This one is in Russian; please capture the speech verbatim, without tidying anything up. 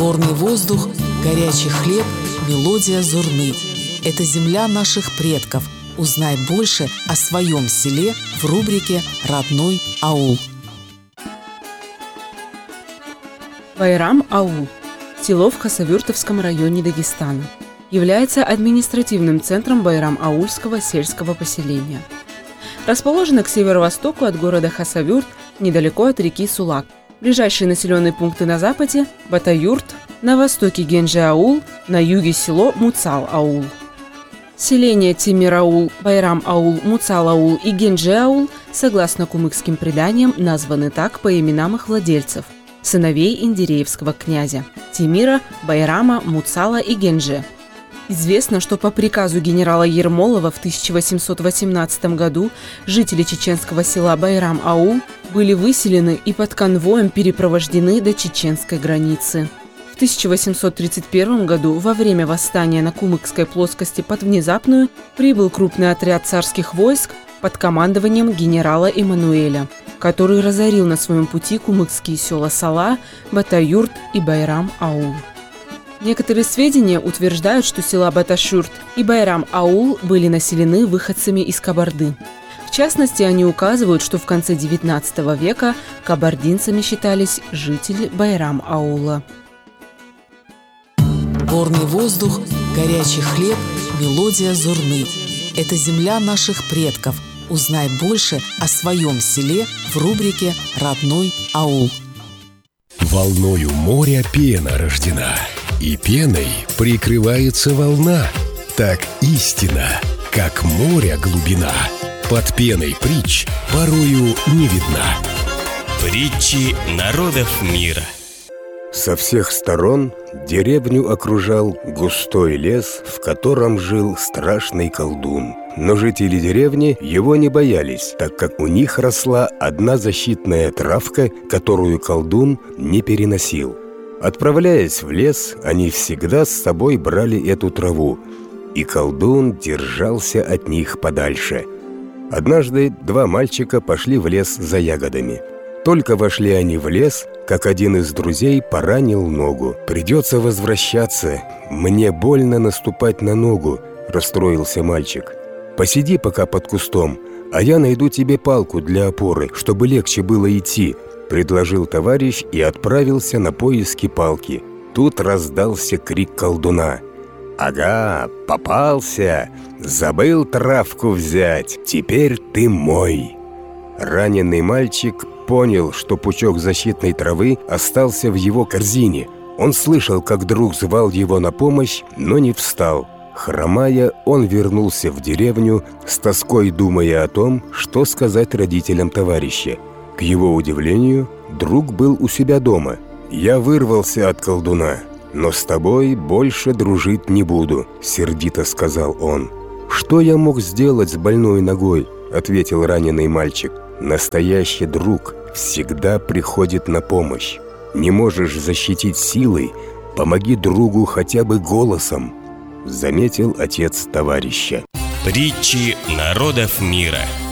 Горный воздух, горячий хлеб, мелодия зурны. Это земля наших предков. Узнай больше о своем селе в рубрике «Родной аул». Байрам-аул – село в Хасавюртовском районе Дагестана. Является административным центром Байрам-аульского сельского поселения. Расположено к северо-востоку от города Хасавюрт, недалеко от реки Сулак. Ближайшие населенные пункты на западе – Батаюрт, на востоке Генже-аул, на юге село Муцал-аул. Селения Темир-аул, Байрам-аул, Муцал-аул и Генже-аул, согласно кумыкским преданиям, названы так по именам их владельцев – сыновей индиреевского князя – Темира, Байрама, Муцала и Генже. Известно, что по приказу генерала Ермолова в тысяча восемьсот восемнадцатом году жители чеченского села Байрам-аул были выселены и под конвоем перепровождены до чеченской границы. В тысяча восемьсот тридцать первом году, во время восстания на Кумыкской плоскости под Внезапную, прибыл крупный отряд царских войск под командованием генерала Эммануэля, который разорил на своем пути кумыкские села Сала, Батаюрт и Байрам-аул. Некоторые сведения утверждают, что села Баташюрт и Байрам-аул были населены выходцами из Кабарды. В частности, они указывают, что в конце девятнадцатого века кабардинцами считались жители Байрам-аула. Горный воздух, горячий хлеб, мелодия зурны. Это земля наших предков. Узнай больше о своем селе в рубрике «Родной аул». Волною моря пена рождена, и пеной прикрывается волна. Так истина, как море глубина, под пеной притч порою не видна. Притчи народов мира. Со всех сторон деревню окружал густой лес, в котором жил страшный колдун. Но жители деревни его не боялись, так как у них росла одна защитная травка, которую колдун не переносил. Отправляясь в лес, они всегда с собой брали эту траву, и колдун держался от них подальше. Однажды два мальчика пошли в лес за ягодами. Только вошли они в лес, как один из друзей поранил ногу. «Придется возвращаться, мне больно наступать на ногу», – расстроился мальчик. «Посиди пока под кустом, а я найду тебе палку для опоры, чтобы легче было идти», – предложил товарищ и отправился на поиски палки. Тут раздался крик колдуна. «Ага, попался! Забыл травку взять, теперь ты мой!» Раненый мальчик понял, что пучок защитной травы остался в его корзине. Он слышал, как друг звал его на помощь, но не встал. Хромая, он вернулся в деревню, с тоской думая о том, что сказать родителям товарища. К его удивлению, друг был у себя дома. «Я вырвался от колдуна, но с тобой больше дружить не буду», — сердито сказал он. «Что я мог сделать с больной ногой?» — ответил раненый мальчик. «Настоящий друг всегда приходит на помощь. Не можешь защитить силой, помоги другу хотя бы голосом», — заметил отец товарища. Притчи народов мира.